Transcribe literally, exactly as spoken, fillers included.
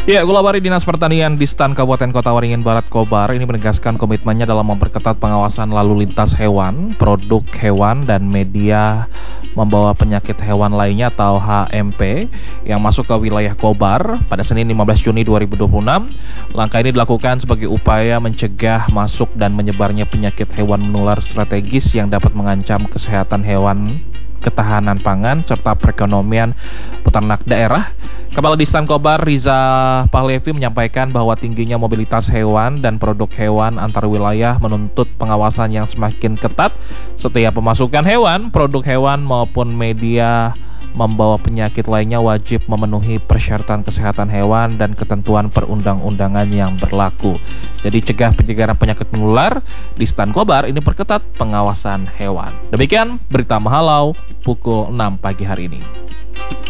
Ya, Gulabari Dinas Pertanian di Stan Kabupaten Kota Waringin Barat Kobar ini menegaskan komitmennya dalam memperketat pengawasan lalu lintas hewan, produk hewan, dan media membawa penyakit hewan lainnya atau H M P yang masuk ke wilayah Kobar pada Senin lima belas Juni dua ribu dua puluh enam. Langkah ini dilakukan sebagai upaya mencegah masuk dan menyebarnya penyakit hewan menular strategis yang dapat mengancam kesehatan hewan, ketahanan pangan, serta perekonomian peternak daerah. Kepala Distan Kobar Riza Pahlevi menyampaikan bahwa tingginya mobilitas hewan dan produk hewan antar wilayah menuntut pengawasan yang semakin ketat. Setiap pemasukan hewan, produk hewan maupun media membawa penyakit lainnya wajib memenuhi persyaratan kesehatan hewan dan ketentuan perundang-undangan yang berlaku. Jadi cegah pencegahan penyakit menular di Stan Kobar ini perketat pengawasan hewan. Demikian berita Mahalau pukul enam pagi hari ini.